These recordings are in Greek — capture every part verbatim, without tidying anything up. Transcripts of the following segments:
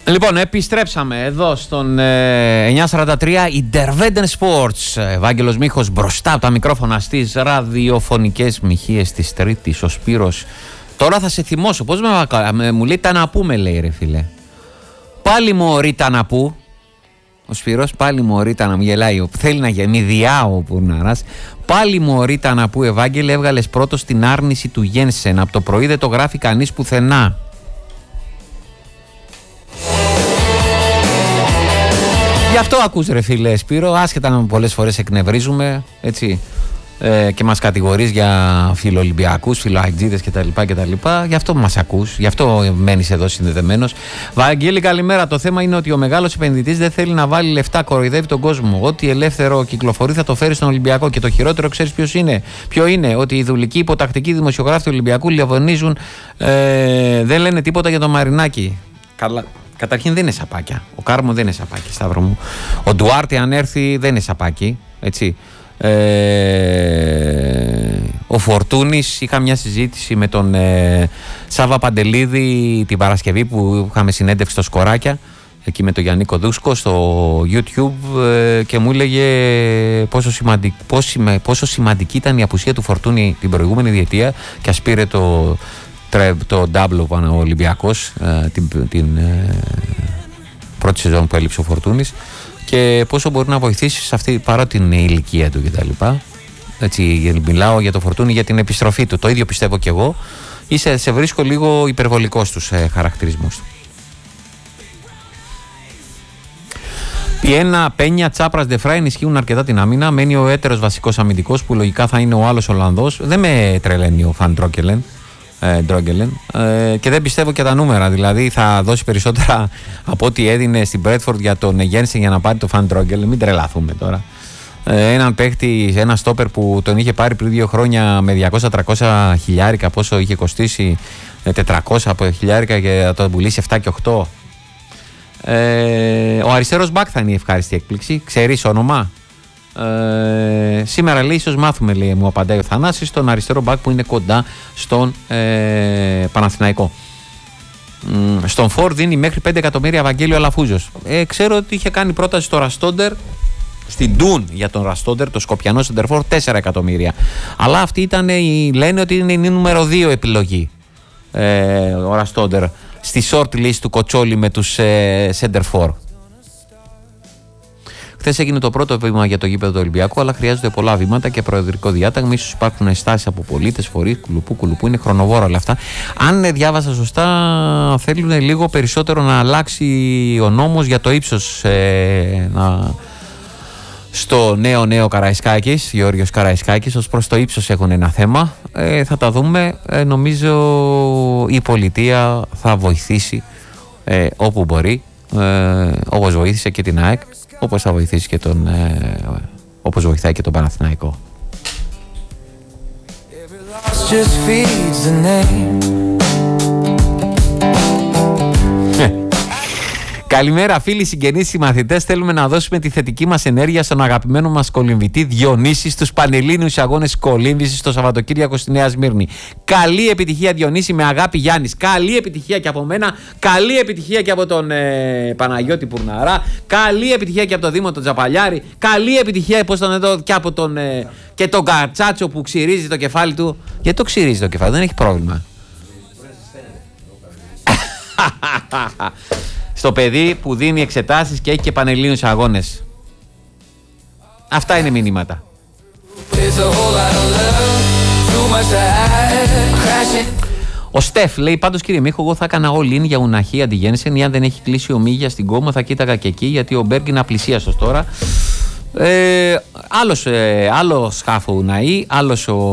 Λοιπόν, επιστρέψαμε εδώ στον ε, εννιακόσια σαράντα τρία Interveden Sports. Ευάγγελος Μίχος μπροστά από τα μικρόφωνα στις ραδιοφωνικές μοιχείες της Τρίτης. Ο Σπύρος. Τώρα θα σε θυμώσω. Πώς με, με μου λέει τα να πούμε, λέει ρε φίλε. Πάλι μωρή τα να πού. Ο Σπύρος, πάλι μωρή τα να μου γελάει. Θέλει να γεμεί διάω ο Πουρναράς. Πάλι μωρή τα να πού, Ευάγγελε, έβγαλες πρώτος την άρνηση του Γένσεν. Από το πρωί δεν το γράφει κανείς πουθενά. Γι' αυτό ακούς ρε φίλε Σπύρο, άσχετα να πολλές φορές εκνευρίζουμε, έτσι, ε, και μας κατηγορείς για φιλοολυμπιακούς, φιλοαγτζίδες κτλ, κτλ. Γι' αυτό μας ακούς, γι' αυτό μένεις εδώ συνδεδεμένος. Βαγγέλη, καλημέρα. Το θέμα είναι ότι ο μεγάλος επενδυτής δεν θέλει να βάλει λεφτά, κοροϊδεύει τον κόσμο. Ό,τι ελεύθερο κυκλοφορεί θα το φέρει στον Ολυμπιακό. Και το χειρότερο, ξέρεις ποιος είναι? Ποιο είναι? Ότι οι δουλικοί υποτακτικοί δημοσιογράφοι του Ολυμπιακού λιαβωνίζουν, ε, δεν λένε τίποτα για το Μαρινάκι. Καλά. Καταρχήν δεν είναι σαπάκια. Ο Κάρμο δεν είναι σαπάκι, Σταύρο μου. Ο Ντουάρτε, αν έρθει, δεν είναι σαπάκι. Έτσι. Ε, ο Φορτούνης, είχα μια συζήτηση με τον ε, Σάβα Παντελίδη την Παρασκευή που είχαμε συνέντευξη στο Σκοράκια, εκεί με τον Γιάννικο Δούσκο στο YouTube, ε, και μου έλεγε πόσο, σημαντικ, πόσο, πόσο σημαντική ήταν η απουσία του Φορτούνη την προηγούμενη διετία, και ας πήρε το το ντάμπλο ο Ολυμπιακός ε, την, την ε, πρώτη σεζόν που έλειψε ο Φορτούνης, και πόσο μπορεί να βοηθήσει σε αυτή, παρά την ηλικία του κτλ. Έτσι, μιλάω για το Φορτούνη, για την επιστροφή του. Το ίδιο πιστεύω και εγώ. Είσαι, σε βρίσκω λίγο υπερβολικός στους ε, χαρακτηρισμούς του. Πιένα, Πένια, Τσάπρας, Ντεφράιν ισχύουν αρκετά την άμυνα. Μένει ο έτερος βασικός αμυντικός που λογικά θα είναι ο άλλος Ολλανδός. Δεν με τρελαίνει ο Φαν Ντρόκελεν. Ε, ε, και δεν πιστεύω και τα νούμερα. Δηλαδή θα δώσει περισσότερα από ό,τι έδινε στην Μπρέτφορντ για τον Γένσεν για να πάρει το Φαν Ντρόγκελεν. Μην τρελαθούμε τώρα. Ε, έναν παίχτη, ένα στόπερ που τον είχε πάρει πριν δύο χρόνια με διακόσια τριακόσια χιλιάρικα, πόσο είχε κοστίσει, τετρακόσια από χιλιάρικα, και θα τον πουλήσει επτά και οκτώ. Ε, ο αριστερός μπακ θα είναι η ευχάριστη έκπληξη. Ξέρεις όνομα? Ε, σήμερα λέει ίσως μάθουμε, λέει, μου απαντάει ο Θανάσης, τον αριστερό μπακ που είναι κοντά στον ε, Παναθηναϊκό. Mm, στον Φορ δίνει μέχρι πέντε εκατομμύρια Βαγγέλιο Αλαφούζος. Ε, ξέρω ότι είχε κάνει πρόταση στο Ραστόντερ, στην Ντούν για τον Ραστόντερ, το Σκοπιανό Σεντερφόρ, τέσσερα εκατομμύρια. Αλλά αυτή ήταν, η, λένε ότι είναι η νούμερο δύο επιλογή, ε, ο Ραστόντερ, στη short list του Κοτσόλη με τους ε, Σεντερφόρ. Χθες έγινε το πρώτο βήμα για το γήπεδο του Ολυμπιακού, αλλά χρειάζονται πολλά βήματα και προεδρικό διάταγμα. Ίσως υπάρχουν ενστάσεις από πολίτες, φορείς, κουλουπού, κουλουπού. Είναι χρονοβόρο όλα αυτά. Αν διάβασα σωστά, θέλουν λίγο περισσότερο να αλλάξει ο νόμος για το ύψος ε, να... στο νέο νέο Καραϊσκάκης, Γεώργιος Καραϊσκάκης. Ως προς το ύψος έχουν ένα θέμα. Ε, θα τα δούμε. Ε, νομίζω η πολιτεία θα βοηθήσει ε, όπου μπορεί, ε, όπως βοήθησε και την ΑΕΚ. Όπως θα βοηθήσει και τον, ε, όπως βοηθάει και τον Παναθηναϊκό. Καλημέρα φίλοι, συγγενείς, συμμαθητές. Θέλουμε να δώσουμε τη θετική μας ενέργεια στον αγαπημένο μας κολυμβητή Διονύση στους Πανελλήνιους Αγώνες Κολύμβησης το Σαββατοκύριακο στη Νέα Σμύρνη. Καλή επιτυχία Διονύση, με αγάπη Γιάννης. Καλή επιτυχία και από μένα. Καλή επιτυχία και από τον ε, Παναγιώτη Πουρναρά. Καλή επιτυχία και από τον Δήμο τον Τζαπαλιάρη. Καλή επιτυχία, πώς τον εδώ, και από τον, ε, και τον Κατσάτσο που ξυρίζει το κεφάλι του. Γιατί το ξυρίζει το κεφάλι, δεν έχει πρόβλημα. Στο παιδί που δίνει εξετάσεις και έχει και Πανελλήνιους Αγώνες. Αυτά είναι μηνύματα. Ο Στεφ λέει, πάντως κύριε Μίχο, εγώ θα έκανα all in για Ουναχή αντί Γένσεν, ή αν δεν έχει κλείσει ο Μίγια στην Κόμο θα κοίταγα και εκεί, γιατί ο Μπέργκ είναι απλησίαστος τώρα. Ε, άλλος, ε, άλλο σκάφο Ουναή, άλλος ο,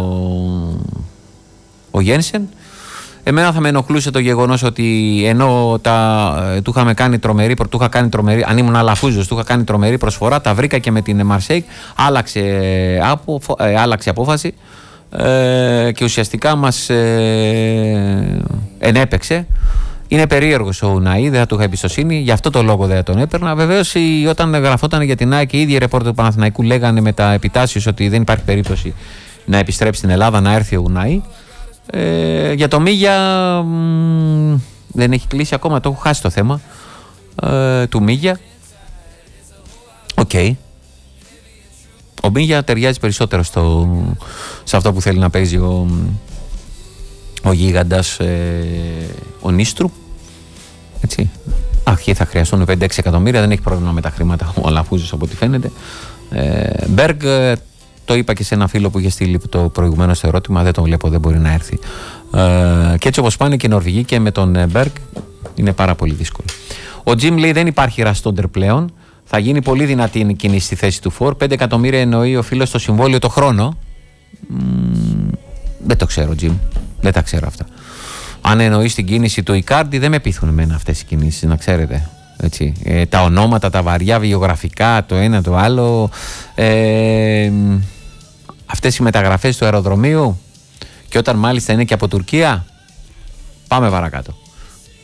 ο Γένσεν. Εμένα θα με ενοχλούσε το γεγονός ότι ενώ τα, ε, του είχαμε κάνει τρομερή, του είχα κάνει τρομερή, αν ήμουν Αλαφούζος, του είχα κάνει τρομερή προσφορά, τα βρήκα και με την Μαρσέικ, άλλαξε, απο, ε, άλλαξε απόφαση ε, και ουσιαστικά μας ε, ενέπαιξε. Είναι περίεργος ο Ουναή, δεν θα του είχα εμπιστοσύνη, γι' αυτό το λόγο δεν τον έπαιρνα. Βεβαίως, όταν γραφόταν για την ΑΕΚ και οι ίδιοι ρεπόρτερ του Παναθηναϊκού λέγανε με τα επιτάσεις ότι δεν υπάρχει περίπτωση να επιστρέψει στην Ελλάδα, να έρθει ο Ουναή. Ε, για το Μίγια μ, Δεν έχει κλείσει ακόμα, το έχω χάσει το θέμα ε, του Μίγια. Οκ. Okay. Ο Μίγια ταιριάζει περισσότερο στο, σε αυτό που θέλει να παίζει ο, ο γίγαντας ε, ο Νίστρου. Έτσι. Αχ, θα χρειαστούν πέντε έξι εκατομμύρια, δεν έχει πρόβλημα με τα χρήματα ο Αλαφούζος από ό,τι φαίνεται. Ε, Μπέργκ, το είπα και σε ένα φίλο που είχε στείλει το προηγουμένο στο ερώτημα, δεν τον βλέπω, δεν μπορεί να έρθει. Ε, και έτσι όπως πάνε και οι Νορβηγοί και με τον Μπέργκ είναι πάρα πολύ δύσκολο. Ο Τζιμ λέει δεν υπάρχει Ραστόντερ πλέον. Θα γίνει πολύ δυνατή η κίνηση στη θέση του Φορ. πέντε εκατομμύρια εννοεί ο φίλος στο συμβόλαιο το χρόνο. Μ, δεν το ξέρω, Τζιμ. Δεν τα ξέρω αυτά. Αν εννοεί την κίνηση του Ικάρντι, δεν με πείθουν εμένα αυτές οι κινήσεις, να ξέρετε. Έτσι. Ε, τα ονόματα, τα βαριά βιογραφικά, το ένα το άλλο. Ε, αυτές οι μεταγραφές του αεροδρομίου. Και όταν μάλιστα είναι και από Τουρκία. Πάμε παρακάτω.